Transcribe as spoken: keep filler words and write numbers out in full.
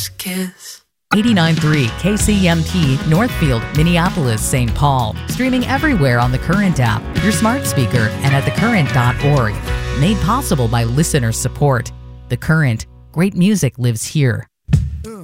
first kiss. eighty-nine point three K C M P, Northfield, Minneapolis, Saint Paul. Streaming everywhere on the Current app, your smart speaker, and at the current dot org. Made possible by listener support. The Current. Great music lives here.